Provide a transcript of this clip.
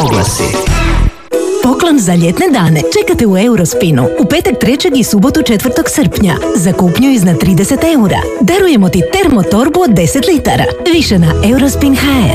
oglasi. Poklon za ljetne dane čekate u Eurospinu u petak 3. i subotu 4. srpnja za kupnju iznad 30 eura. Darujemo ti termotorbu od 10 litara. Više na Eurospin.hr.